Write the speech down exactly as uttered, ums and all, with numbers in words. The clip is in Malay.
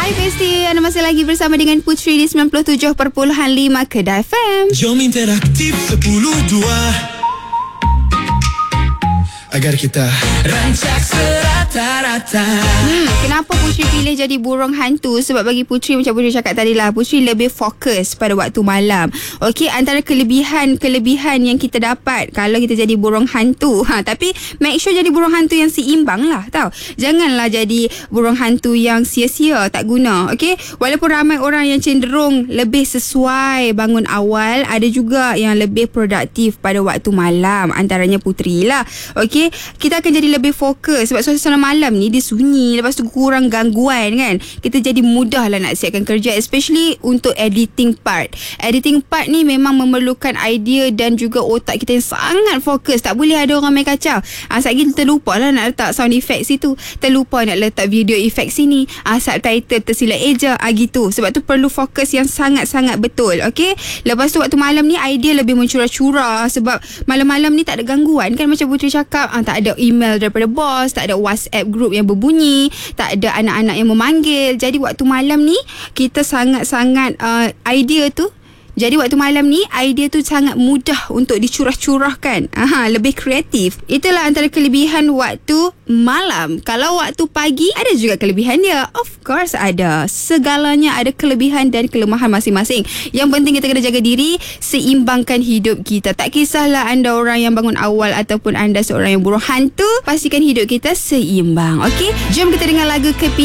Hai Besti, anda masih lagi bersama dengan Putri di sembilan puluh tujuh perpuluhan lima Kedah F M. Jom interaktif sepuluh dua agar kita rancak serata-rata. Hmm, kenapa Putri pilih jadi burung hantu? Sebab bagi Putri, macam Putri cakap tadi lah, Putri lebih fokus pada waktu malam. Okey, antara kelebihan-kelebihan yang kita dapat kalau kita jadi burung hantu. Ha, tapi make sure jadi burung hantu yang seimbang lah, tau. Janganlah jadi burung hantu yang sia-sia, tak guna. Okey, walaupun ramai orang yang cenderung lebih sesuai bangun awal, ada juga yang lebih produktif pada waktu malam. Antaranya Putri lah. Okey, kita akan jadi lebih fokus sebab suasana malam ni dia sunyi, lepas tu kurang gangguan kan. Kita jadi mudah lah nak siapkan kerja, especially untuk editing part. Editing part ni memang memerlukan idea dan juga otak kita yang sangat fokus. Tak boleh ada orang main kacau. Ah, satgi terlupa lah nak letak sound effect situ, terlupa nak letak video effect sini, ah, subtitle tersilap eja, ah, gitu. Sebab tu perlu fokus yang sangat-sangat betul. Okay, lepas tu waktu malam ni idea lebih mencurah-curah sebab malam-malam ni tak ada gangguan kan. Macam Putri cakap, ah, tak ada email daripada bos, tak ada WhatsApp group yang berbunyi, tak ada anak-anak yang memanggil. Jadi waktu malam ni kita sangat-sangat uh, idea tu Jadi waktu malam ni idea tu sangat mudah untuk dicurah-curahkan. Aha, lebih kreatif. Itulah antara kelebihan waktu malam. Kalau waktu pagi ada juga kelebihan dia. Of course ada. Segalanya ada kelebihan dan kelemahan masing-masing. Yang penting kita kena jaga diri, seimbangkan hidup kita. Tak kisahlah anda orang yang bangun awal ataupun anda seorang yang burung hantu, pastikan hidup kita seimbang. Okey, jom kita dengar lagu Kepi